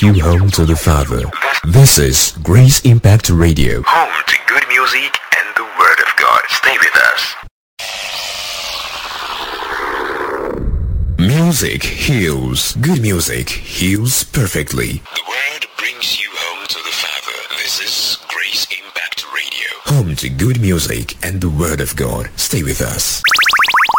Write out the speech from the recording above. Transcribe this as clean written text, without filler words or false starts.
you home to the Father. This is Grace Impact Radio. Home to good music and the Word of God. Stay with us. Music heals. Good music heals perfectly. The Word brings you home to the Father. This is Grace Impact Radio. Home to good music and the Word of God. Stay with us.